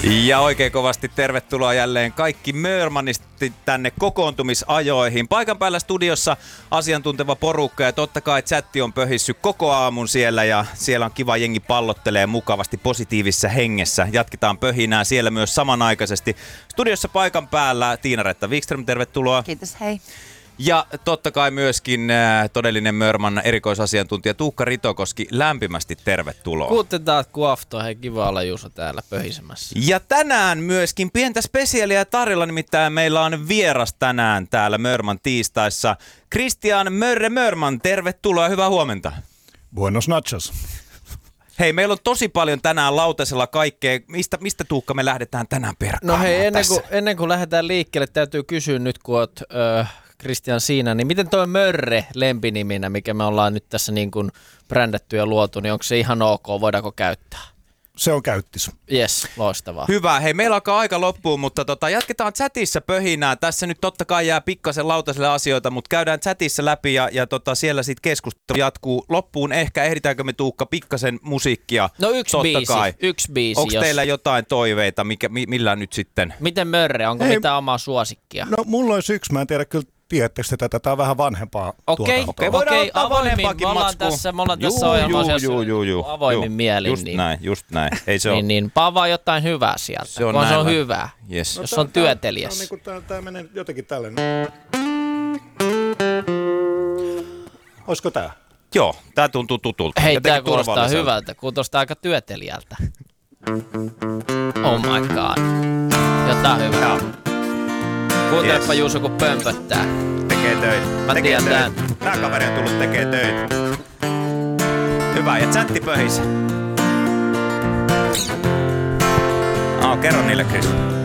Ja oikein kovasti tervetuloa jälleen kaikki Mörmanisti tänne kokoontumisajoihin. Paikan päällä studiossa asiantunteva porukka ja totta kai chatti on pöhissyt koko aamun siellä ja siellä on kiva jengi pallottelee mukavasti positiivisessa hengessä. Jatketaan pöhinää siellä myös samanaikaisesti. Studiossa paikan päällä Tiina-Retta Wikström, tervetuloa. Kiitos, hei. Ja totta kai myöskin todellinen Mörman erikoisasiantuntija Tuukka Ritokoski, lämpimästi tervetuloa. Guten Tag, Kuafto, hei, kiva olla Juuso täällä pöhisemässä. Ja tänään myöskin pientä spesiaalia tarjolla, nimittäin meillä on vieras tänään täällä Mörman tiistaissa. Christian Mörre Mörman, tervetuloa, hyvää huomenta. Buenos nachos. Hei, meillä on tosi paljon tänään lautasella kaikkea. Mistä Tuukka me lähdetään tänään perkaamaan? No hei, ennen kuin lähdetään liikkeelle, täytyy kysyä nyt, kun oot Christian siinä, niin miten toi Mörre lempiniminä, mikä me ollaan nyt tässä niin kuin brändätty ja luotu, niin onko se ihan ok, voidaanko käyttää? Se on käyttis. Jes, loistavaa. Hyvä. Hei, meillä alkaa aika loppuun, mutta jatketaan chatissa pöhinää. Tässä nyt totta kai jää pikkasen lautaselle asioita, mutta käydään chatissa läpi ja siellä sitten keskustelu jatkuu loppuun. Ehkä ehditäänkö me Tuukka pikkasen musiikkia? No yksi biisi. Onko teillä jotain toiveita, millä nyt sitten? Miten Mörre, onko mitään omaa suosikkia? No mulla olisi yksi, mä en tiedä kyllä. Tiedättekö te tätä? Tämä on vähän vanhempaa Okei, vanhempaakin me ollaan tässä ohjelmassa avoimin mielin. Just näin. Ei se niin, paa jotain hyvää sieltä, se on hyvää, yes. Jos on työteliäs. Tämä menee jotenkin tällainen. Olisiko tämä? Joo, tämä tuntuu tutulta. Hei, tämä kuulostaa hyvältä, kuulostaa aika työtelijältä. Oh my god. Jotain hyvää. Kuuntelepa Juuso, kun pömpöttää. Tekee töitä. Mä tiedän tämän. Tää kaveri on tullut tekee töitä. Hyvä, ja chatti pöhis. Kerro niille, Chris.